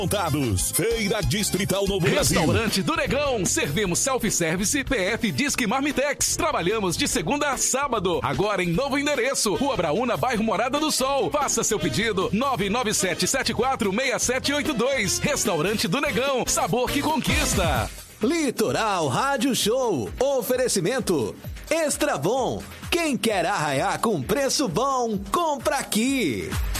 Montados, Feira Distrital Novo Brasil. Restaurante do Negão, servimos self-service, PF, Disque Marmitex. Trabalhamos de segunda a sábado, agora em novo endereço, Rua Braúna, bairro Morada do Sol. Faça seu pedido, 997746782. Restaurante do Negão, sabor que conquista. Litoral Rádio Show, oferecimento Extra Bom. Quem quer arraiar com preço bom, compra aqui.